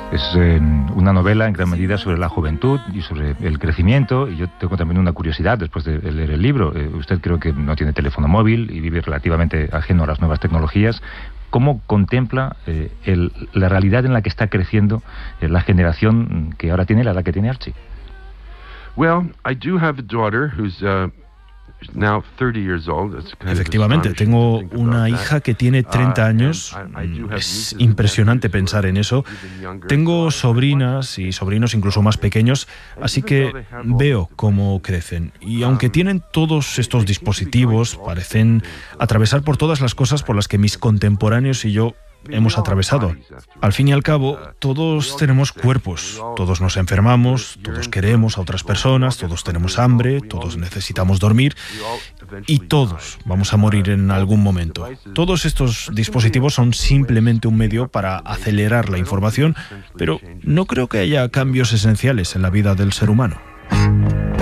Es una novela en gran medida sobre la juventud y sobre el crecimiento, y yo tengo también una curiosidad después de leer el libro. Usted creo que no tiene teléfono móvil y vive relativamente ajeno a las nuevas tecnologías. ¿Cómo contempla la realidad en la que está creciendo la generación que ahora tiene la edad que tiene Archie? Well, I do have a daughter who's now 30 years old. Efectivamente, tengo una hija que tiene 30 años. Es impresionante pensar en eso. Tengo sobrinas y sobrinos incluso más pequeños, así que veo cómo crecen. Y aunque tienen todos estos dispositivos, parecen atravesar por todas las cosas por las que mis contemporáneos y yo hemos atravesado. Al fin y al cabo, todos tenemos cuerpos, todos nos enfermamos, todos queremos a otras personas, todos tenemos hambre, todos necesitamos dormir y todos vamos a morir en algún momento. Todos estos dispositivos son simplemente un medio para acelerar la información, pero no creo que haya cambios esenciales en la vida del ser humano.